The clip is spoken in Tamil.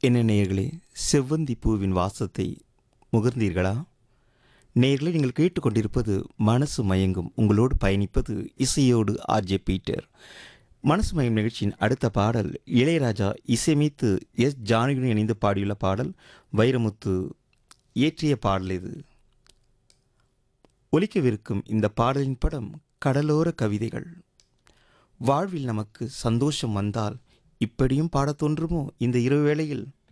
என்ன நேயர்களே, செவ்வந்தி பூவின் வாசத்தை முகர்ந்தீர்களா? நேயர்களே, நீங்கள் கேட்டுக்கொண்டிருப்பது மனசு மயங்கும். உங்களோடு பயணிப்பது இசையோடு ஆர்ஜே பீட்டர். மனசு மயம் நிகழ்ச்சியின் அடுத்த பாடல் இளையராஜா இசையமைத்து ஜானகியுடன் இணைந்து பாடியுள்ள பாடல். வைரமுத்து இயற்றிய பாடல் இது. ஒலிக்கவிருக்கும் இந்த பாடலின் படம் கடலோர கவிதைகள். வாழ்வில் நமக்கு சந்தோஷம் வந்தால் இப்படியும் பாடத் தோன்றுமோ இந்த இரவு வேளையில்?